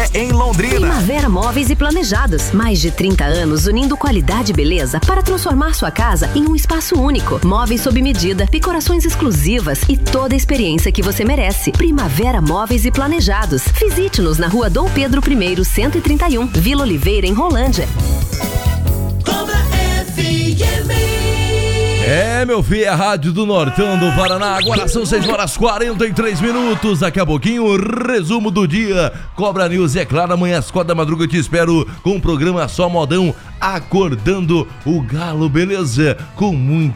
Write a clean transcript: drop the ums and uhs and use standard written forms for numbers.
Café em Londrina. Primavera Móveis e Planejados. Mais de 30 anos unindo qualidade e beleza para transformar sua casa em um espaço único. Móveis sob medida, decorações exclusivas e toda a experiência que você merece. Primavera Móveis e Planejados. Visite-nos na Rua Dom Pedro I, 131, Vila Oliveira, em Rolândia. Meu filho, é a Rádio do Nortão do Paraná. Agora são 6h43. Daqui a pouquinho, o resumo do dia. Cobra News, é claro, amanhã às 4 da madruga eu te espero com o programa Só Modão, acordando o galo, beleza? Com muita